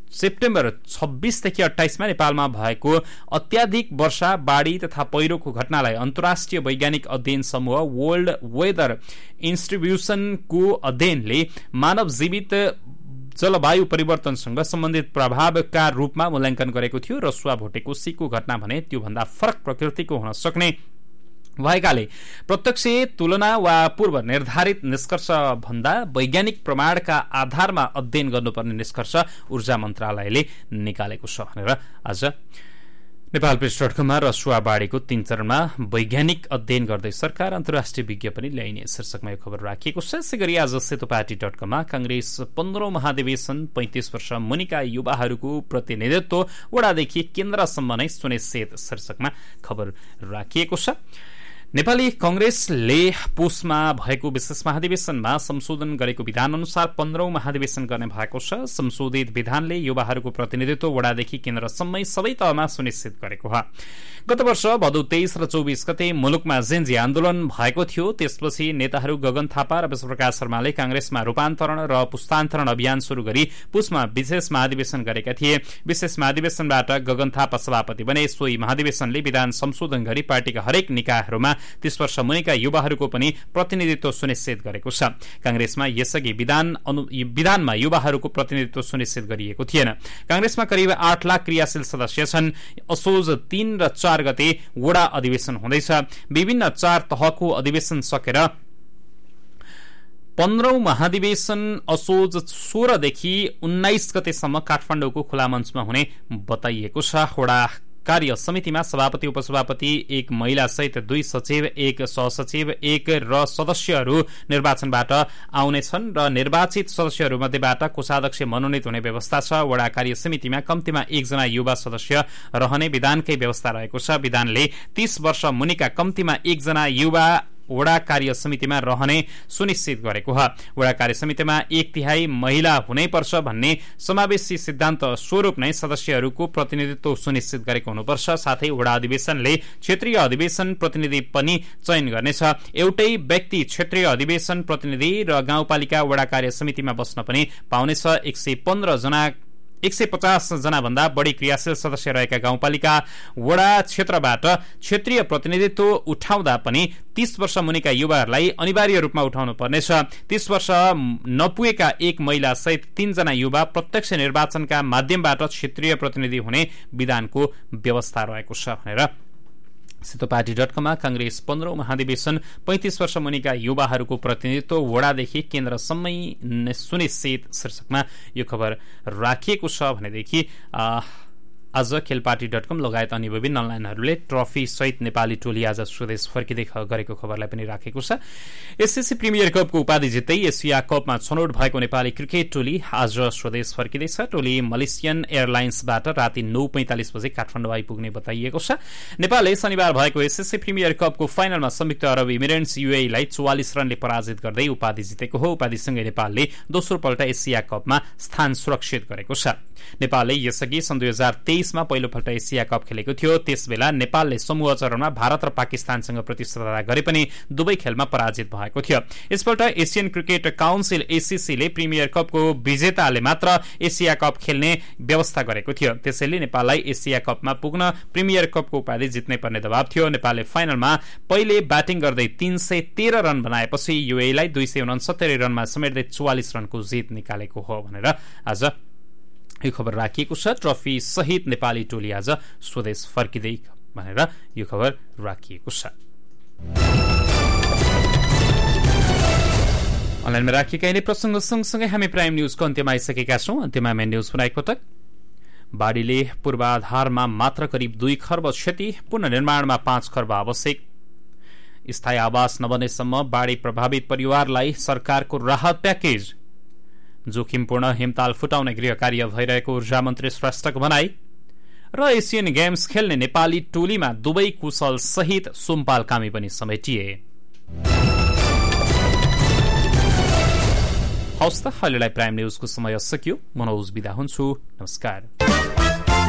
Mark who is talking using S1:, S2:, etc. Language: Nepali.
S1: सेप्टेम्बर 26 देखि 28 मा नेपालमा भएको अत्याधिक वर्षा, बाढी तथा पहिरोको घटनालाई अन्तर्राष्ट्रिय वैज्ञानिक अध्ययन समूह वर्ल्ड वेदर इन्स्टिट्युसनको अध्ययनले मानव जीवित जलवायु परिवर्तनसँग सम्बन्धित प्रभावका रूपमा मूल्याङ्कन गरेको थियो। रसुवा भोटेकोसीको घटना भने त्योभन्दा फरक प्रकृतिको हुन सक्ने भएकाले प्रत्यक्ष तुलना वा पूर्व निर्धारित निष्कर्ष भन्दा वैज्ञानिक प्रमाणका आधारमा अध्ययन गर्नुपर्ने निष्कर्ष ऊर्जा मन्त्रालयले निकालेको छ भनेर आज नेपाल प्रेस.com रसुवा बाढीको 3 चरणमा वैज्ञानिक अध्ययन गर्दै सरकार अन्तर्राष्ट्रिय विज्ञापन ल्याइने शीर्षकमा यो खबर राखिएको छ। यसैगरी आज सेतोपाटी.com कांग्रेस 15औं महाधिवेशन 35 वर्ष मुनिका युवाहरूको प्रतिनिधित्व वडादेखि केन्द्रसम्म नै सुनिश्चित शीर्षकमा खबर राखिएको छ। नेपाली कांग्रेसले पुसमा भएको विशेष महाधिवेशनमा संशोधन गरेको विधान अनुसार 15औं महाधिवेशन गर्ने भएको छ। संशोधित विधानले युवाहरूको प्रतिनिधित्व वडादेखि केन्द्रसम्मै सबै तहमा सुनिश्चित गरेको हो। गत वर्ष भदौ 23 र 24 गते मुलुकमा जेन्जी आन्दोलन भएको थियो। त्यसपछि नेताहरू गगन थापा र विश्वप्रकाश शर्माले कांग्रेसमा रूपान्तरण र पुस्तान्तरण अभियान शुरू गरी पुसमा विशेष महाधिवेशन गरेका थिए। विशेष महाधिवेशनबाट गगन थापा सभापति बने। सोही महाधिवेशनले विधान संशोधन गरी पार्टीका हरेक निकायहरूमा 30 वर्ष मुनिका युवाहरूको पनि प्रतिनिधित्व सुनिश्चित गरेको छ। कांग्रेसमा यसअघि विधानमा युवाहरूको प्रतिनिधित्व सुनिश्चित गरिएको थिएन। कांग्रेसमा करिब 8 लाख क्रियाशील सदस्य छन्। असोज 3 र 4 गते वडा अधिवेशन हुँदैछ। विभिन्न 4 तहको अधिवेशन सकेर 15औं महाधिवेशन असोज 16 देखि 19 गतेसम्म काठमाडौँको खुला मञ्चमा हुने बताइएको छ। वडा कार्य समितिमा सभापति, उपसभापति, 1 महिला सहित 2 सचिव, 1 सहसचिव, 1 र सदस्यहरू निर्वाचनबाट आउनेछन् र निर्वाचित सदस्यहरूमध्येबाट कोषाध्यक्ष मनोनित हुने व्यवस्था छ। वडा कार्य समितिमा कम्तीमा 1 जना युवा सदस्य रहने विधानकै व्यवस्था रहेको छ। विधानले 30 वर्ष मुनिका कम्तीमा 1 जना युवा वडा कार्य समितिमा रहने सुनिश्चित गरेको हो। वडा कार्य समितिमा 1/3 महिला हुनैपर्छ भन्ने समावेशी सिद्धान्त स्वरूप नै सदस्यहरूको प्रतिनिधित्व सुनिश्चित गरेको हुनुपर्छ। साथै वडा अधिवेशनले क्षेत्रीय अधिवेशन प्रतिनिधि पनि चयन गर्नेछ। एउटै व्यक्ति क्षेत्रीय अधिवेशन प्रतिनिधि र गाउँपालिका वडा कार्य समितिमा बस्न पनि पाउनेछ। 150 जना भन्दा बढी क्रियाशील सदस्य रहेका गाउँपालिका वडा क्षेत्रबाट क्षेत्रीय प्रतिनिधित्व उठाउँदा पनि 30 वर्ष मुनिका युवाहरूलाई अनिवार्य रूपमा उठाउनु पर्नेछ। 30 वर्ष नपुगेका 1 महिला सहित 3 जना युवा प्रत्यक्ष निर्वाचनका माध्यमबाट क्षेत्रीय प्रतिनिधि हुने विधानको व्यवस्था रहेको छ भनेर सेतोपाटी.com कांग्रेस 15औं महाधिवेशन 35 वर्ष मुनिका युवाहरूको प्रतिनिधित्व वडादेखि केन्द्रसम्मै सुनिश्चित शीर्षकमा यो खबर राखिएको छ भनेदेखि आज खेलपाटी.com लगायत अन्य विभिन्न अनलाइनहरूले ट्रफी सहित नेपाली टोली आज स्वदेश फर्किँदै गरेको खबरलाई पनि राखेको छ। एससीसी प्रिमियर कपको उपाधि जित्दै एसिया कपमा छनौट भएको नेपाली क्रिकेट टोली आज स्वदेश फर्किँदैछ। टोली मलेसियन एयरलाइन्सबाट राति 9:45 बजे काठमाडौँ आइपुग्ने बताइएको छ। नेपालले शनिबार भएको एससीसी प्रिमियर कपको फाइनलमा संयुक्त अरब इमिरेट्स यूएईलाई 44 रनले पराजित गर्दै उपाधि जितेको हो। उपाधिसँगै नेपालले दोस्रो पल्ट एसिया कपमा स्थान सुरक्षित गरेको छ। नेपालले यसअघि सन् 2023 मा पहिलोपल्ट एसिया कप खेलेको थियो। त्यसबेला नेपालले समूह चरणमा भारत र पाकिस्तानसँग प्रतिस्पर्धा गरे पनि दुवै खेलमा पराजित भएको थियो। यसपल्ट एसियन क्रिकेट काउन्सिल एसीसीले प्रिमियर कपको विजेताले मात्र एसिया कप खेल्ने व्यवस्था गरेको थियो। त्यसैले नेपाललाई एसिया कपमा पुग्न प्रिमियर कपको उपाधि जित्नै पर्ने दबाव थियो। नेपालले फाइनलमा पहिले ब्याटिङ गर्दै 313 रन बनाएपछि यूएईलाई 269 रनमा समेट्दै 44 रनको जित निकालेको हो भनेर आज यो खबर राखिएको छ। ट्रफी सहित नेपाली टोली आज स्वदेश फर्किँदै भनेर यो खबर राखिएको छ। अनलाइनमा राखिएका यिनै प्रसंग सँगसँगै हामी प्राइम न्यूजको अन्त्यमा आइसकेका छौं। अन्त्यमा मेन न्यूज पुनः एकपटक। बाढीले पूर्वाधारमा मात्र करिब 2 खर्ब क्षति, पुनर्निर्माणमा 5 खर्ब आवश्यक। स्थायी आवास नबनेसम्म बाढी प्रभावित परिवारलाई सरकारको राहत प्याकेज। जोखिमपूर्ण हिमताल फुटाउने गृह कार्य भइरहेको ऊर्जा मन्त्री श्रेष्ठको भनाई। र एसियन गेम्स खेल्ने नेपाली टोलीमा दुवै कुशल सहित सोमपाल कामी पनि समेटिए। हवस् त, अहिलेलाई प्राइम न्यूजको समय सकियो। मनोज बिदा हुन्छु। नमस्कार।